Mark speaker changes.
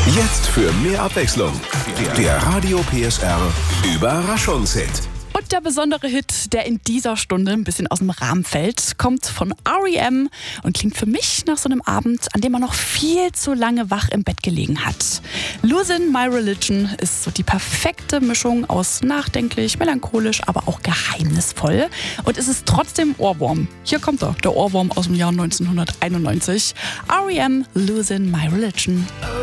Speaker 1: Jetzt für mehr Abwechslung. Der Radio PSR Überraschungshit.
Speaker 2: Und der besondere Hit, der in dieser Stunde ein bisschen aus dem Rahmen fällt, kommt von R.E.M. und klingt für mich nach so einem Abend, an dem man noch viel zu lange wach im Bett gelegen hat. Losing My Religion ist so die perfekte Mischung aus nachdenklich, melancholisch, aber auch geheimnisvoll. Und es ist trotzdem Ohrwurm. Hier kommt er, der Ohrwurm aus dem Jahr 1991. R.E.M. Losing My Religion.